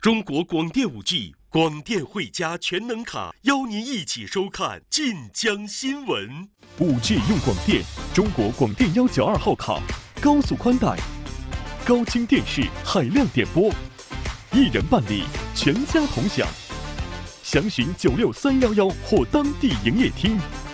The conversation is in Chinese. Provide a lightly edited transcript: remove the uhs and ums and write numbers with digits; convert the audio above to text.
中国广电5G 广电汇加全能卡，邀您一起收看晋江新闻。 5G 用广电，中国广电192号卡，高速宽带，高清电视，海量点播，一人办理，全家同享。详询96311或当地营业厅。